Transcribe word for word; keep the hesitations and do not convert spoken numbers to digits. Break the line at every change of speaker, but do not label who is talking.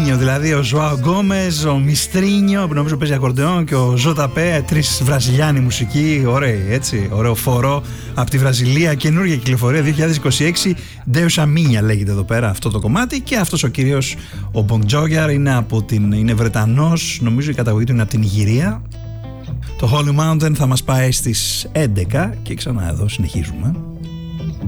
Μιστρίνιο, δηλαδή ο Ζωάο Γκόμες, ο Μιστρίνιο που νομίζω παίζει ακορντεόν και ο Ζωταπέ, τρεις βραζιλιάνοι μουσικοί, ωραίοι έτσι, ωραίο φορό από τη Βραζιλία, καινούργια κυκλοφορία δύο χιλιάδες είκοσι έξι, Ντέουσα Μίνια λέγεται εδώ πέρα αυτό το κομμάτι και αυτός ο κύριος ο Bon Jovi είναι, από την, είναι Βρετανός, νομίζω η καταγωγή του είναι από την Ιγυρία. Το Holy Mountain θα μας πάει στις έντεκα και ξανά εδώ συνεχίζουμε.